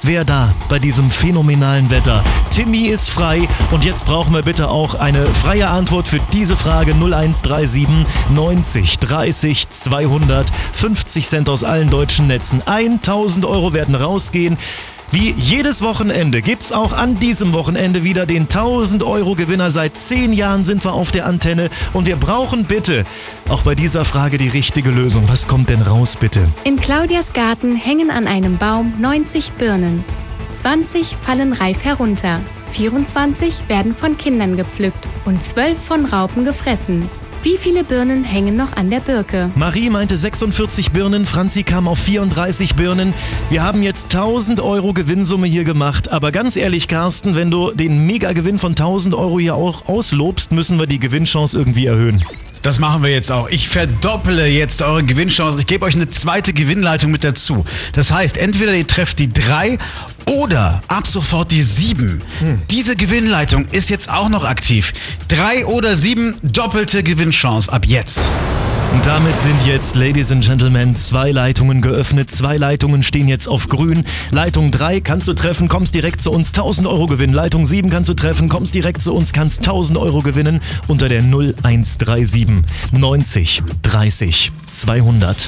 wer da bei diesem phänomenalen Wetter? Timmy ist frei und jetzt brauchen wir bitte auch eine freie Antwort für diese Frage. 0137 90 30 200, 50 Cent aus allen deutschen Netzen. 1000 Euro werden rausgehen. Wie jedes Wochenende gibt's auch an diesem Wochenende wieder den 1000 Euro Gewinner. Seit 10 Jahren sind wir auf der Antenne und wir brauchen bitte auch bei dieser Frage die richtige Lösung. Was kommt denn raus, bitte? In Claudias Garten hängen an einem Baum 90 Birnen. 20 fallen reif herunter, 24 werden von Kindern gepflückt und 12 von Raupen gefressen. Wie viele Birnen hängen noch an der Birke? Marie meinte 46 Birnen, Franzi kam auf 34 Birnen. Wir haben jetzt 1000 Euro Gewinnsumme hier gemacht. Aber ganz ehrlich, Carsten, wenn du den Mega-Gewinn von 1000 Euro hier auch auslobst, müssen wir die Gewinnchance irgendwie erhöhen. Das machen wir jetzt auch. Ich verdopple jetzt eure Gewinnchance. Ich gebe euch eine zweite Gewinnleitung mit dazu. Das heißt, entweder ihr trefft die 3 oder ab sofort die 7. Diese Gewinnleitung ist jetzt auch noch aktiv. 3 oder 7, doppelte Gewinnchance ab jetzt. Und damit sind jetzt, Ladies and Gentlemen, 2 Leitungen geöffnet. 2 Leitungen stehen jetzt auf grün. Leitung 3 kannst du treffen, kommst direkt zu uns, 1000 Euro gewinnen. Leitung 7 kannst du treffen, kommst direkt zu uns, kannst 1000 Euro gewinnen unter der 0137 90 30 200.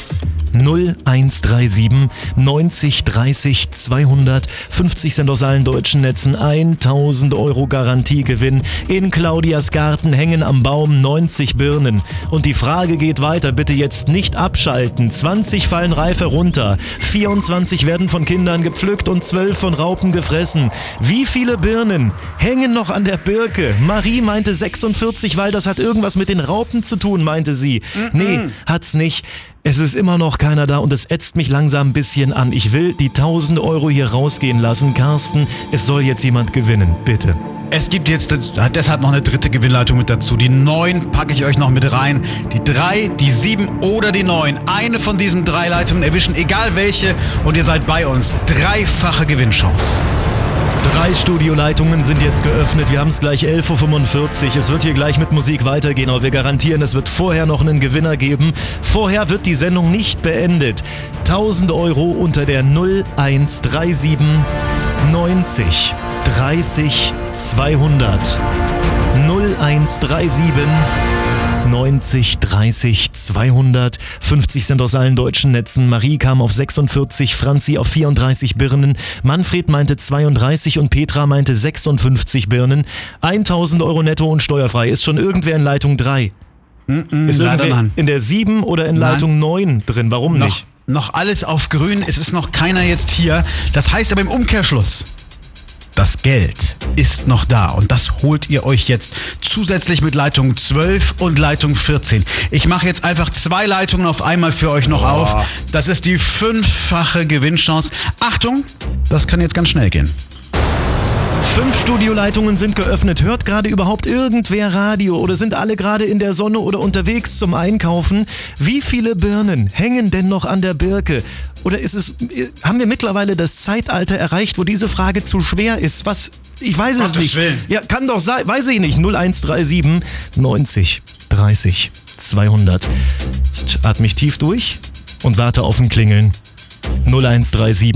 0137 90 30 200, 50 Cent aus allen deutschen Netzen, 1000 Euro Garantiegewinn. In Claudias Garten hängen am Baum 90 Birnen. Und die Frage geht weiter, bitte jetzt nicht abschalten. 20 fallen reif herunter, 24 werden von Kindern gepflückt und 12 von Raupen gefressen. Wie viele Birnen hängen noch an der Birke? Marie meinte 46, weil das hat irgendwas mit den Raupen zu tun, meinte sie. Nee, hat's nicht. Es ist immer noch keiner da und es ätzt mich langsam ein bisschen an. Ich will die 1000 Euro hier rausgehen lassen. Carsten, es soll jetzt jemand gewinnen, bitte. Es gibt jetzt deshalb noch eine dritte Gewinnleitung mit dazu. Die 9 packe ich euch noch mit rein. Die 3, die 7 oder die 9. Eine von diesen 3 Leitungen erwischen, egal welche. Und ihr seid bei uns. 3-fache Gewinnchance. 3 Studioleitungen sind jetzt geöffnet. Wir haben es gleich 11.45 Uhr. Es wird hier gleich mit Musik weitergehen, aber wir garantieren, es wird vorher noch einen Gewinner geben. Vorher wird die Sendung nicht beendet. 1000 Euro unter der 0137 90 30 200. 0137 90 30 200, 50 Cent aus allen deutschen Netzen. Marie kam auf 46, Franzi auf 34 Birnen, Manfred meinte 32 und Petra meinte 56 Birnen. 1000 Euro netto und steuerfrei. Ist schon irgendwer in Leitung 3? Ist irgendwer in der 7 oder in Leitung 9 drin? Warum nicht? Noch alles auf grün, es ist noch keiner jetzt hier. Das heißt aber im Umkehrschluss, das Geld ist noch da und das holt ihr euch jetzt zusätzlich mit Leitung 12 und Leitung 14. Ich mache jetzt einfach 2 Leitungen auf einmal für euch noch auf. Das ist die 5-fache Gewinnchance. Achtung, das kann jetzt ganz schnell gehen. 5 Studioleitungen sind geöffnet. Hört gerade überhaupt irgendwer Radio oder sind alle gerade in der Sonne oder unterwegs zum Einkaufen? Wie viele Birnen hängen denn noch an der Birke? Oder haben wir mittlerweile das Zeitalter erreicht, wo diese Frage zu schwer ist? Ich weiß es nicht. Willen. Ja, kann doch sein, weiß ich nicht. 0137 90 30 200. Jetzt atme ich tief durch und warte auf ein Klingeln. 0137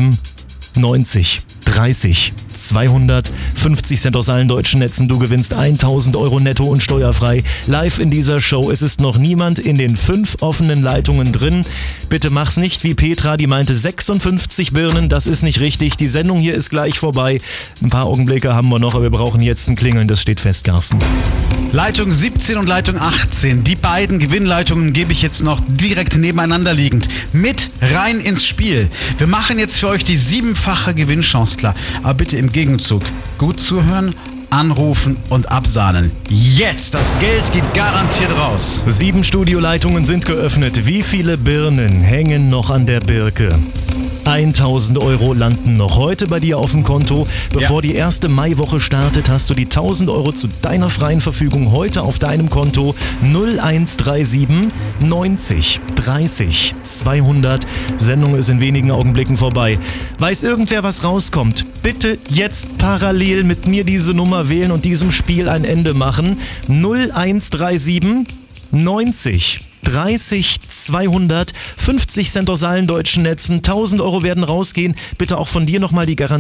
90 30 200, 50 Cent aus allen deutschen Netzen. Du gewinnst 1000 Euro netto und steuerfrei. Live in dieser Show. Es ist noch niemand in den 5 offenen Leitungen drin. Bitte mach's nicht wie Petra, die meinte 56 Birnen. Das ist nicht richtig. Die Sendung hier ist gleich vorbei. Ein paar Augenblicke haben wir noch, aber wir brauchen jetzt ein Klingeln. Das steht fest, Carsten. Leitung 17 und Leitung 18. Die beiden Gewinnleitungen gebe ich jetzt noch direkt nebeneinander liegend mit rein ins Spiel. Wir machen jetzt für euch die 7-fache Gewinnchance klar. Aber bitte im Gegenzug gut zuhören, anrufen und absahnen. Jetzt! Das Geld geht garantiert raus. 7 Studioleitungen sind geöffnet. Wie viele Birnen hängen noch an der Birke? 1000 Euro landen noch heute bei dir auf dem Konto. Bevor die erste Maiwoche startet, hast du die 1000 Euro zu deiner freien Verfügung heute auf deinem Konto. 0137 90 30 200. Sendung ist in wenigen Augenblicken vorbei. Weiß irgendwer, was rauskommt? Bitte jetzt parallel mit mir diese Nummer wählen und diesem Spiel ein Ende machen. 0137 90 30 200, 50 Cent aus allen deutschen Netzen, 1000 Euro werden rausgehen. Bitte auch von dir nochmal die Garantie.